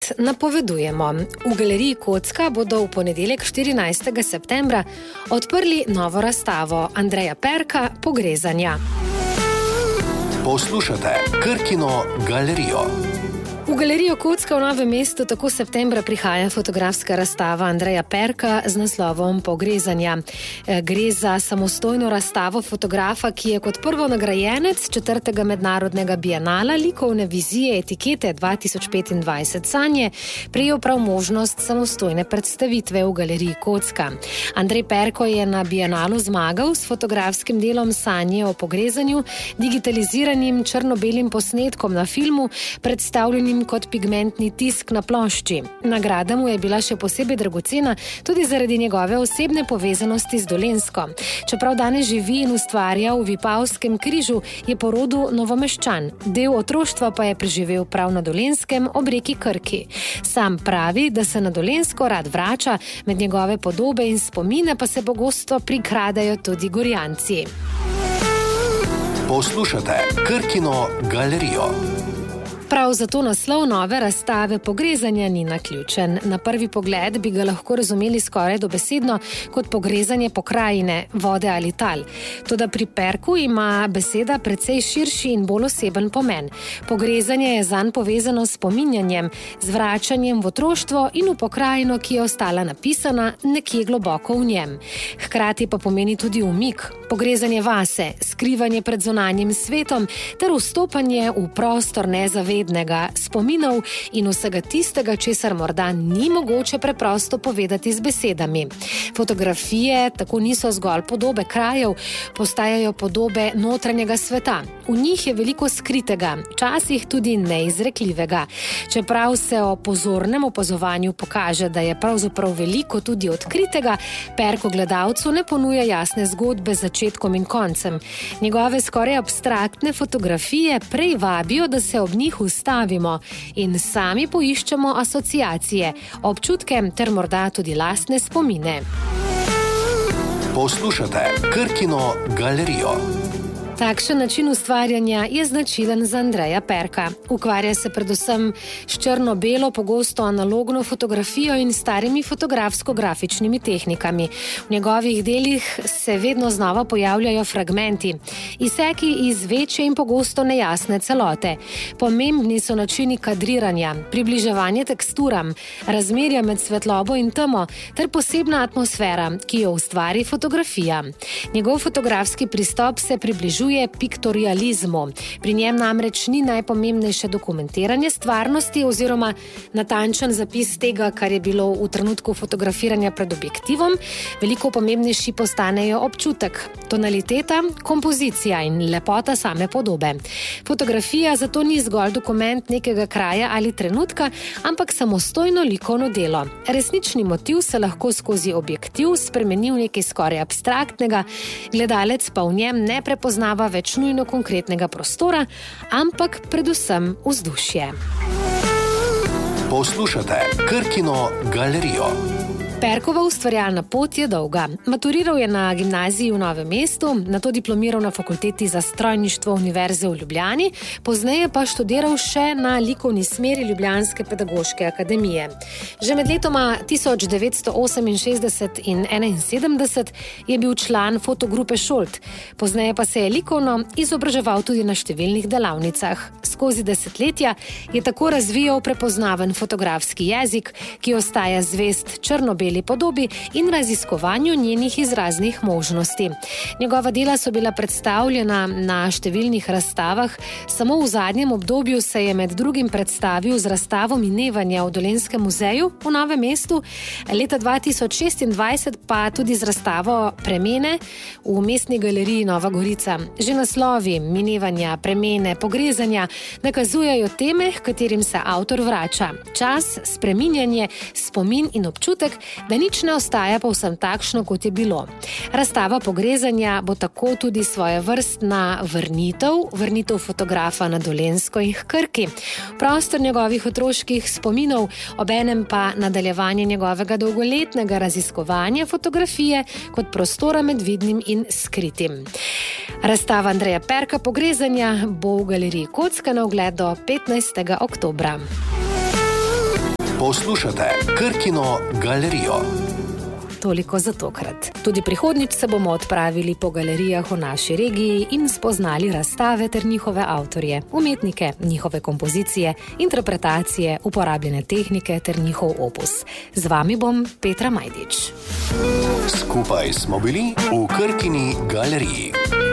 napovedujemo. V galeriji Kocka bodo v ponedeljek 14. septembra odprli novo razstavo Andreja Perka Pogrezanja. Poslušate Krkino galerijo. V galerijo Kocka v Novem mestu tako septembra prihaja fotografska razstava Andreja Perka z naslovom Pogrezanja. Gre za samostojno razstavo fotografa, ki je kot prvo nagrajenec 4. mednarodnega bienala likovne vizije etikete 2025 Sanje prejel prav možnost samostojne predstavitve v galeriji Kocka. Andrej Perko je na bienalu zmagal s fotografskim delom Sanje o pogrezanju, digitaliziranim črno-belim posnetkom na filmu, predstavljenim kot pigmentni tisk na plošči. Nagrada mu je bila še posebej dragocena tudi zaradi njegove osebne povezanosti z Dolenjsko. Čeprav danes živi in ustvarja v Vipavskem križu, je po rodu Novomeščan. Del otroštva pa je preživel prav na Dolenjskem ob reki Krki. Sam pravi, da se na Dolenjsko rad vrača, med njegove podobe in spomine pa se pogosto prikradajo tudi Gorjanci. Poslušate Krkino galerijo. Prav zato naslov nove razstave Pogrezanja ni naključen. Na prvi pogled bi ga lahko razumeli skoraj dobesedno kot pogrezanje pokrajine, vode ali tal. Toda pri Perku ima beseda precej širši in bolj oseben pomen. Pogrezanje je zanj povezano s spominjanjem, z vračanjem v otroštvo in v pokrajino, ki je ostala napisana nekje globoko v njem. Hkrati pa pomeni tudi umik, pogrezanje vase, skrivanje pred zunanjim svetom ter vstopanje v prostor nezavednega spominov in vsega tistega, česar morda ni mogoče preprosto povedati z besedami. Fotografije tako niso zgolj podobe krajev, postajajo podobe notranjega sveta. V njih je veliko skritega, včasih tudi neizrekljivega. Čeprav se o pozornem opazovanju pokaže, da je pravzaprav veliko tudi odkritega, Perko gledalcu ne ponuja jasne zgodbe z začetkom in koncem. Njegove skoraj abstraktne fotografije prej vabijo, da se ob njih ustavimo in sami poiščemo asociacije, občutke ter morda tudi lastne spomine. Poslušate Krkino galerijo. Takšen način ustvarjanja je značilen za Andreja Perka. Ukvarja se predvsem s črno-belo, pogosto analogno fotografijo in starimi fotografsko-grafičnimi tehnikami. V njegovih delih se vedno znova pojavljajo fragmenti, izseki iz večje in pogosto nejasne celote. Pomembni so načini kadriranja, približevanje teksturam, razmerja med svetlobo in temo ter posebna atmosfera, ki jo ustvari fotografija. Njegov fotografski pristop se približuje piktorializmu. Pri njem namreč ni najpomembnejše dokumentiranje stvarnosti oziroma natančen zapis tega, kar je bilo v trenutku fotografiranja pred objektivom. Veliko pomembnejši postanejo občutek, tonaliteta, kompozicija in lepota same podobe. Fotografija zato ni zgolj dokument nekega kraja ali trenutka, ampak samostojno likovno delo. Resnični motiv se lahko skozi objektiv spremeni v nekaj skoraj abstraktnega, gledalec pa v njem ne prepoznava več nujno konkretnega prostora, ampak predvsem vzdušje. Poslušate Krkino galerijo. Perkova ustvarjalna pot je dolga. Maturiral je na gimnaziji v Novem mestu, nato diplomiral na fakulteti za strojništvo Univerze v Ljubljani, pozneje pa študiral še na likovni smeri Ljubljanske pedagoške akademije. Že med letoma 1968 in 1971 je bil član fotogrupe Šolt, pozneje pa se je likovno izobraževal tudi na številnih delavnicah. Skozi desetletja je tako razvijal prepoznaven fotografski jezik, ki ostaja zvest črno-beli podobi in raziskovanju njenih izraznih možnosti. Njegova dela so bila predstavljena na številnih razstavah, samo v zadnjem obdobju se je med drugim predstavil z razstavo Minevanja v Dolenjskem muzeju v Novem mestu, leta 2026 pa tudi z razstavo Premene v Mestni galeriji Nova Gorica. Že naslovi Minevanja, Premene, Pogrezanja nakazujejo teme, h katerim se avtor vrača. Čas, spreminjanje, spomin in občutek, da nič ne ostaja povsem takšno, kot je bilo. Razstava Pogrezanja bo tako tudi svojevrstna vrnitev fotografa na Dolenjsko in Krki. Prostor njegovih otroških spominov, obenem pa nadaljevanje njegovega dolgoletnega raziskovanja fotografije kot prostora med vidnim in skritim. Razstava Andreja Perka Pogrezanja bo v galeriji Kocka na ogled do 15. oktobra. Poslušate Krkino galerijo. Toliko za tokrat. Tudi prihodnjič se bomo odpravili po galerijah v naši regiji in spoznali razstave ter njihove avtorje, umetnike, njihove kompozicije, interpretacije, uporabljene tehnike ter njihov opus. Z vami bom Petra Majdič. Skupaj smo bili v Krkini galeriji.